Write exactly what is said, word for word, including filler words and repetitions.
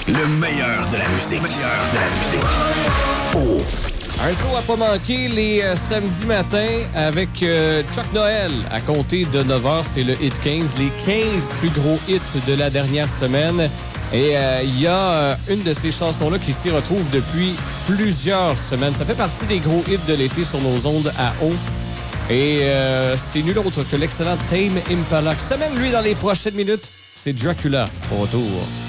Le meilleur de la musique. Le meilleur de la musique. Oh. Un show à pas manquer les euh, samedis matins avec euh, Chuck Noël à compter de neuf heures. C'est le Hit quinze, les quinze plus gros hits de la dernière semaine. Et il euh, y a euh, une de ces chansons-là qui s'y retrouve depuis plusieurs semaines. Ça fait partie des gros hits de l'été sur nos ondes à eau. Et euh, c'est nul autre que l'excellent Tame Impala qui s'amène, lui, dans les prochaines minutes. C'est Dracula au retour.